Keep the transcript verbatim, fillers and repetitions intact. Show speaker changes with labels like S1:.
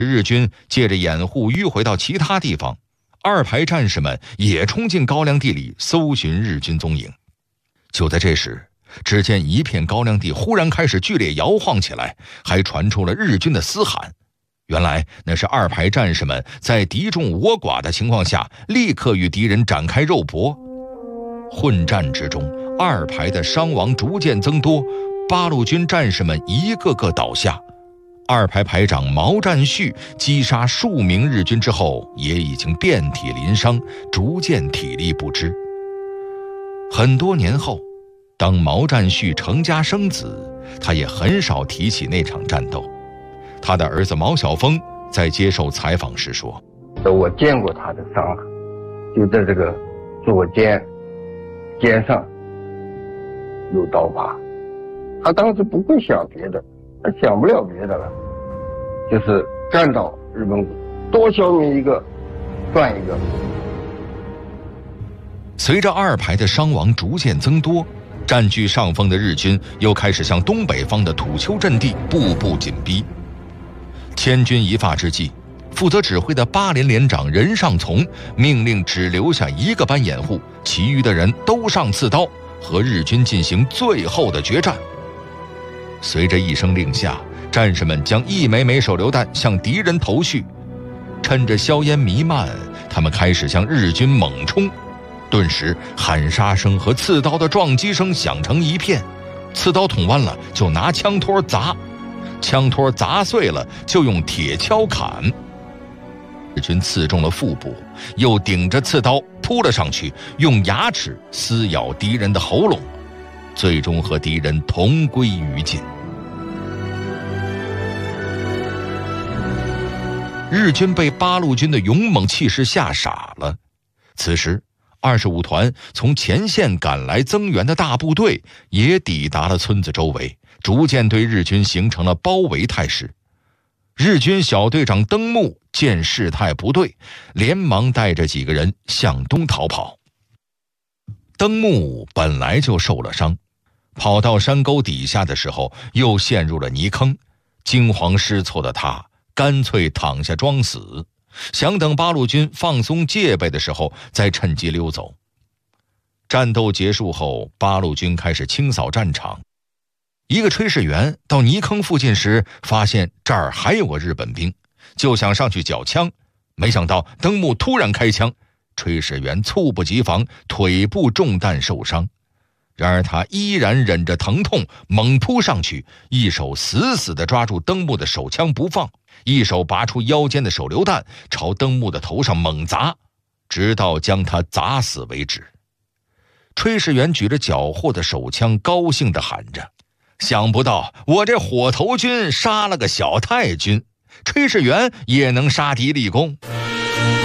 S1: 日军借着掩护迂回到其他地方，二排战士们也冲进高粱地里搜寻日军踪影。就在这时，只见一片高粱地忽然开始剧烈摇晃起来，还传出了日军的嘶喊。原来那是二排战士们在敌众我寡的情况下，立刻与敌人展开肉搏。混战之中，二排的伤亡逐渐增多，八路军战士们一个个倒下。二排排长毛占旭击杀数名日军之后，也已经遍体鳞伤，逐渐体力不支。很多年后，当毛占旭成家生子，他也很少提起那场战斗。他的儿子毛晓峰在接受采访时说：
S2: 我见过他的伤痕，就在这个左肩肩上有刀疤。他当时不会想别的，他想不了别的了，就是干倒日本鬼，多消灭一个算一个。
S1: 随着二排的伤亡逐渐增多，占据上风的日军又开始向东北方的土丘阵地步步紧逼。千钧一发之际，负责指挥的八连连长任尚从命令只留下一个班掩护，其余的人都上刺刀，和日军进行最后的决战。随着一声令下，战士们将一枚枚手榴弹向敌人投去，趁着硝烟弥漫，他们开始向日军猛冲。顿时喊杀声和刺刀的撞击声响成一片，刺刀捅弯了就拿枪托砸，枪托砸碎了就用铁锹砍。日军刺中了腹部，又顶着刺刀扑了上去，用牙齿撕咬敌人的喉咙，最终和敌人同归于尽。日军被八路军的勇猛气势吓傻了。此时二十五团从前线赶来增援的大部队也抵达了村子周围，逐渐对日军形成了包围态势。日军小队长登木见事态不对，连忙带着几个人向东逃跑。登木本来就受了伤，跑到山沟底下的时候又陷入了泥坑，惊慌失措的他干脆躺下装死，想等八路军放松戒备的时候再趁机溜走。战斗结束后，八路军开始清扫战场。一个炊事员到泥坑附近时，发现这儿还有个日本兵，就想上去缴枪，没想到登木突然开枪，炊事员猝不及防，腿部中弹受伤。然而他依然忍着疼痛猛扑上去，一手死死地抓住登木的手枪不放，一手拔出腰间的手榴弹朝登木的头上猛砸，直到将他砸死为止。炊事员举着缴获的手枪高兴地喊着：想不到我这火头军杀了个小太君，炊事员也能杀敌立功。